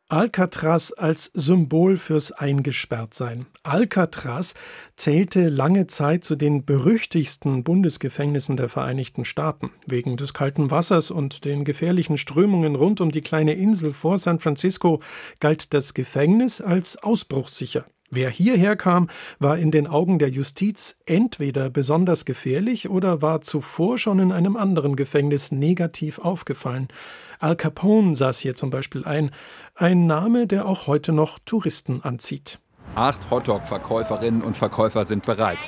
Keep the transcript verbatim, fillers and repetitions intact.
Alcatraz als Symbol fürs Eingesperrtsein. Alcatraz zählte lange Zeit zu den berüchtigsten Bundesgefängnissen der Vereinigten Staaten. Wegen des kalten Wassers und den gefährlichen Strömungen rund um die kleine Insel vor San Francisco galt das Gefängnis als ausbruchssicher. Wer hierher kam, war in den Augen der Justiz entweder besonders gefährlich oder war zuvor schon in einem anderen Gefängnis negativ aufgefallen. Al Capone saß hier zum Beispiel ein, ein Name, der auch heute noch Touristen anzieht. Acht Hotdog-Verkäuferinnen und Verkäufer sind bereit.